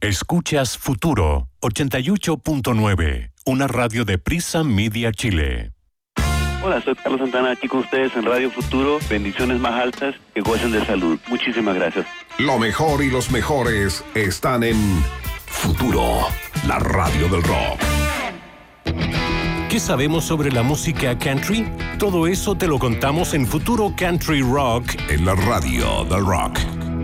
Escuchas Futuro 88.9, una radio de Prisa Media Chile. Hola, soy Carlos Santana, aquí con ustedes en Radio Futuro. Bendiciones más altas, que gocen de salud. Muchísimas gracias. Lo mejor y los mejores están en Futuro, la radio del rock. ¿Qué sabemos sobre la música country? Todo eso te lo contamos en Futuro Country Rock, en la radio del rock.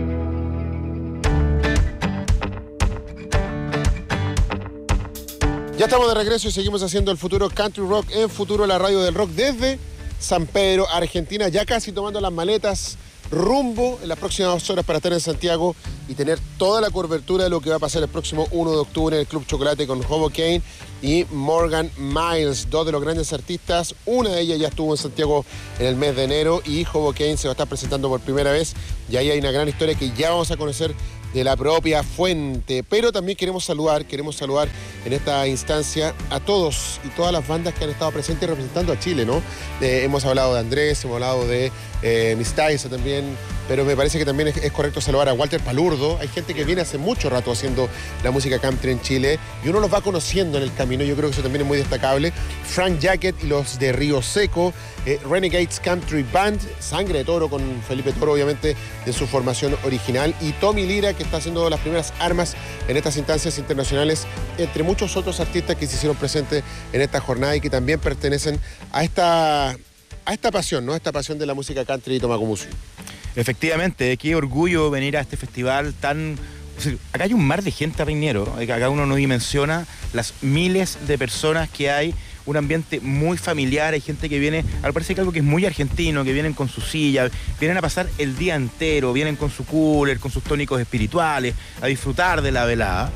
Ya estamos de regreso y seguimos haciendo el Futuro Country Rock en Futuro, la radio del rock, desde San Pedro, Argentina, ya casi tomando las maletas rumbo en las próximas 2 horas para estar en Santiago y tener toda la cobertura de lo que va a pasar el próximo 1 de octubre en el Club Chocolate con Hoboken y Morgan Miles, 2 de los grandes artistas. Una de ellas ya estuvo en Santiago en el mes de enero y Hoboken se va a estar presentando por primera vez, y ahí hay una gran historia que ya vamos a conocer de la propia fuente. Pero también queremos saludar en esta instancia a todos y todas las bandas que han estado presentes representando a Chile, ¿no? Hemos hablado de Andrés, hemos hablado de Miss Taisa también, pero me parece que también es correcto saludar a Walter Palurdo. Hay gente que viene hace mucho rato haciendo la música country en Chile y uno los va conociendo en el camino. Yo creo que eso también es muy destacable. Frank Jacket y los de Río Seco, Renegades Country Band, Sangre de Toro con Felipe Toro, obviamente, en su formación original, y Tommy Lira, que está haciendo las primeras armas en estas instancias internacionales, entre muchos otros artistas que se hicieron presentes en esta jornada y que también pertenecen a esta pasión, ¿no? Esta pasión de la música country y Tomacumusui. Efectivamente, qué orgullo venir a este festival tan... Acá hay un mar de gente, Reñero. Acá uno no dimensiona las miles de personas que hay, un ambiente muy familiar. Hay gente que viene, al parecer que algo que es muy argentino, que vienen con su silla, vienen a pasar el día entero, vienen con su cooler, con sus tónicos espirituales, a disfrutar de la velada.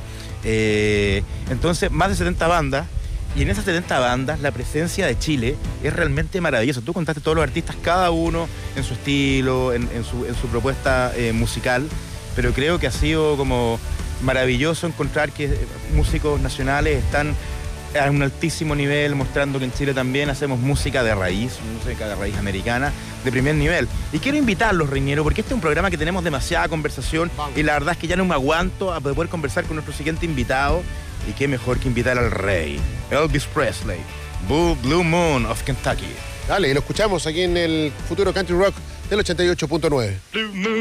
Entonces, más de 70 bandas. Y en esas 70 bandas, la presencia de Chile es realmente maravillosa. Tú contaste todos los artistas, cada uno en su estilo, en su propuesta musical, pero creo que ha sido como maravilloso encontrar que músicos nacionales están a un altísimo nivel, mostrando que en Chile también hacemos música de raíz americana, de primer nivel. Y quiero invitarlos, Reñero, porque este es un programa que tenemos demasiada conversación. Vamos. Y la verdad es que ya no me aguanto a poder conversar con nuestro siguiente invitado. Y qué mejor que invitar al rey, Elvis Presley, Blue Moon of Kentucky. Dale, y lo escuchamos aquí en el Futuro Country Rock del 88.9.